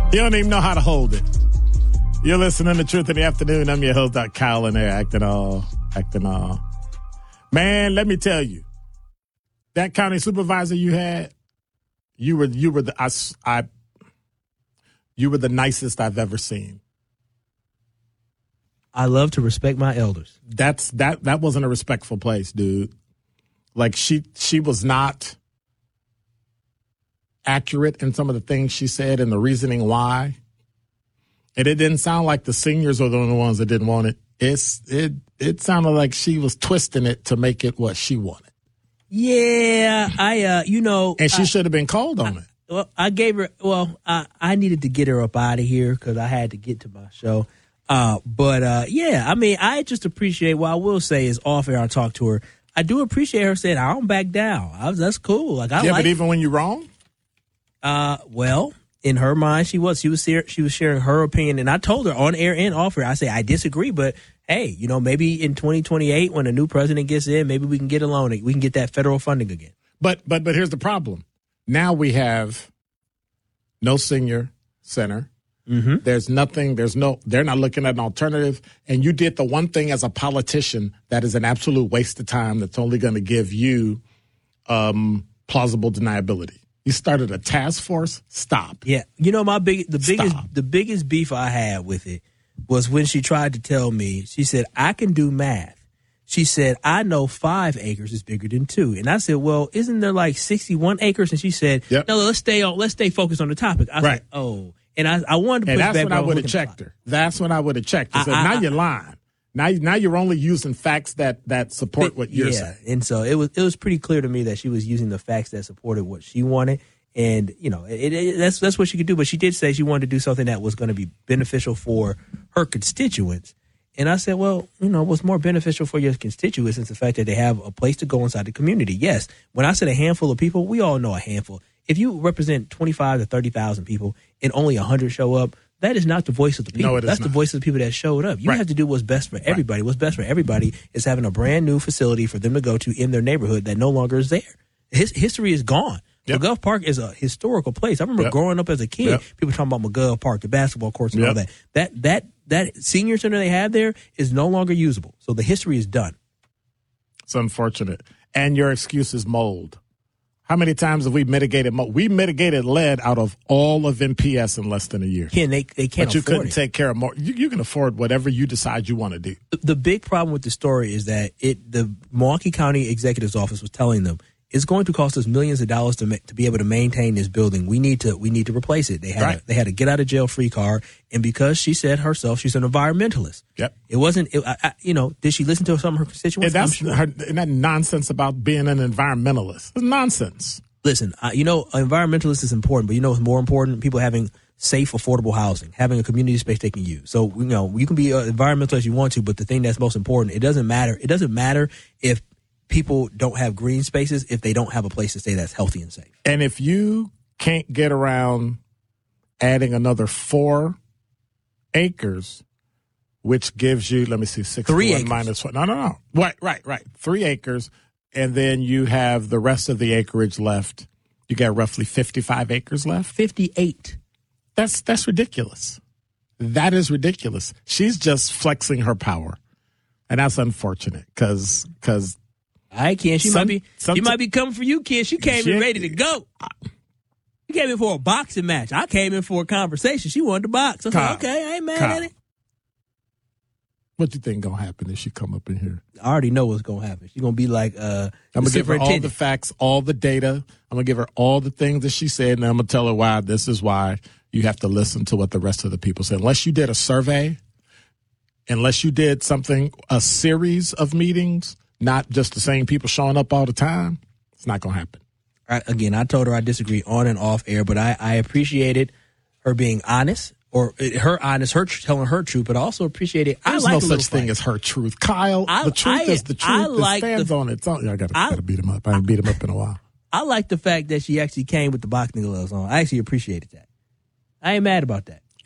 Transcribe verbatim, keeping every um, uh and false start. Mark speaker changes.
Speaker 1: You don't even know how to hold it. You're listening to Truth in the Afternoon. I'm your host, Doctor Kyle, and they're acting all, acting all. Man, let me tell you, that county supervisor you had, you were, you were the, I, I, you were the nicest I've ever seen.
Speaker 2: I love to respect my elders.
Speaker 1: That's that. That wasn't a respectful place, dude. Like she, she was not accurate in some of the things she said and the reasoning why. And it didn't sound like the seniors were the only ones that didn't want it. It's it. It sounded like she was twisting it to make it what she wanted.
Speaker 2: Yeah, I, uh, you know,
Speaker 1: and she
Speaker 2: I,
Speaker 1: should have been called on
Speaker 2: I,
Speaker 1: it.
Speaker 2: Well, I gave her. Well, I, I needed to get her up out of here because I had to get to my show. Uh, but uh, yeah, I mean, I just appreciate. What I will say is, off air, I talked to her. I do appreciate her saying, "I don't back down." I was, that's cool. Like I
Speaker 1: yeah,
Speaker 2: like,
Speaker 1: but even when you're wrong,
Speaker 2: uh, well, in her mind, she was. She was she was sharing her opinion, and I told her on air and off air. I say I disagree, but hey, you know, maybe in twenty twenty-eight when a new president gets in, maybe we can get a loan. We can get that federal funding again.
Speaker 1: But but but here's the problem. Now we have no senior center.
Speaker 2: Mm-hmm.
Speaker 1: There's nothing. There's no. They're not looking at an alternative. And you did the one thing as a politician that is an absolute waste of time. That's only going to give you um, plausible deniability. You started a task force. Stop.
Speaker 2: Yeah, you know my big the biggest
Speaker 1: Stop.
Speaker 2: the biggest beef I had with it was when she tried to tell me. She said I can do math. She said, I know five acres is bigger than two. And I said, well, isn't there like sixty-one acres? And she said,
Speaker 1: yep.
Speaker 2: no, let's stay on, let's stay focused on the topic. I
Speaker 1: right.
Speaker 2: said, oh. And I, I wanted to
Speaker 1: and
Speaker 2: push
Speaker 1: that's
Speaker 2: back.
Speaker 1: when I would have checked her. That's when I would have checked her. I, so I, now I, you're lying. Now, now you're only using facts that, that support what you're
Speaker 2: yeah.
Speaker 1: saying.
Speaker 2: And so it was it was pretty clear to me that she was using the facts that supported what she wanted. And, you know, it, it, that's that's what she could do. But she did say she wanted to do something that was going to be beneficial for her constituents. And I said, well, you know, what's more beneficial for your constituents is the fact that they have a place to go inside the community. Yes, when I said a handful of people, we all know a handful. If you represent twenty-five to thirty thousand people and only one hundred show up, that is not the voice of the people.
Speaker 1: No, it is
Speaker 2: That's
Speaker 1: not.
Speaker 2: the voice of the people that showed up. You
Speaker 1: right.
Speaker 2: have to do what's best for everybody. Right. What's best for everybody is having a brand new facility for them to go to in their neighborhood that no longer is there. His history is gone. Yep. McGovern Park is a historical place. I remember yep. growing up as a kid, yep. people talking about McGovern Park, the basketball courts and yep. all that. That that that senior center they have there is no longer usable. So the history is done.
Speaker 1: It's unfortunate. And your excuse is mold. How many times have we mitigated mold? We mitigated lead out of all of M P S in less than a year.
Speaker 2: Can they, they can't
Speaker 1: But you
Speaker 2: afford
Speaker 1: couldn't
Speaker 2: it.
Speaker 1: take care of more. You, you can afford whatever you decide you want to do.
Speaker 2: The, the big problem with the story is that it the Milwaukee County Executive's Office was telling them, it's going to cost us millions of dollars to ma- to be able to maintain this building. We need to we need to replace it. They had
Speaker 1: right.
Speaker 2: a, they had a get out of jail free card, and because she said herself she's an environmentalist.
Speaker 1: Yep.
Speaker 2: It wasn't. It, I, I, you know, did she listen to some of her constituents?
Speaker 1: And that's
Speaker 2: sure.
Speaker 1: her, and that nonsense about being an environmentalist. It's nonsense.
Speaker 2: Listen, I, you know, environmentalist is important, but you know what's more important? People having safe, affordable housing, having a community space they can use. So you know, you can be an environmentalist if you want to, but the thing that's most important, it doesn't matter. It doesn't matter if people don't have green spaces if they don't have a place to stay that's healthy and safe.
Speaker 1: And if you can't get around adding another four acres, which gives you, let me see, six
Speaker 2: three
Speaker 1: one
Speaker 2: acres.
Speaker 1: minus one. No, no, no. Right, right, right. Three acres, and then you have the rest of the acreage left. You got roughly fifty-five acres left.
Speaker 2: fifty-eight.
Speaker 1: That's that's ridiculous. That is ridiculous. She's just flexing her power, and that's unfortunate because because.
Speaker 2: I can't. She
Speaker 1: Some,
Speaker 2: might be. She
Speaker 1: t-
Speaker 2: might be coming for you, kid. She came
Speaker 1: she,
Speaker 2: in ready to go. She came in for a boxing match. I came in for a conversation. She wanted to box. I said, okay, I ain't mad
Speaker 1: Kyle,
Speaker 2: at it.
Speaker 1: What you think gonna happen if she come up in here?
Speaker 2: I already know what's gonna happen. She's gonna be like, uh,
Speaker 1: I'm gonna give her all the facts, all the data. I'm gonna give her all the things that she said, and I'm gonna tell her why. This is why you have to listen to what the rest of the people say. Unless you did a survey, unless you did something, a series of meetings. Not just the same people showing up all the time. It's not going to happen.
Speaker 2: I, again, I told her I disagree on and off air, but I, I appreciated her being honest, or her honest, her telling her truth, but I also appreciated.
Speaker 1: There's
Speaker 2: I like
Speaker 1: no such thing
Speaker 2: fight.
Speaker 1: as her truth, Kyle.
Speaker 2: I,
Speaker 1: the truth
Speaker 2: I,
Speaker 1: is the truth.
Speaker 2: I
Speaker 1: It
Speaker 2: like
Speaker 1: stands
Speaker 2: the,
Speaker 1: on its own. I got
Speaker 2: I,
Speaker 1: to beat him up. I ain't beat him up in a while.
Speaker 2: I like the fact that she actually came with the boxing gloves on. I actually appreciated that. I ain't mad about that.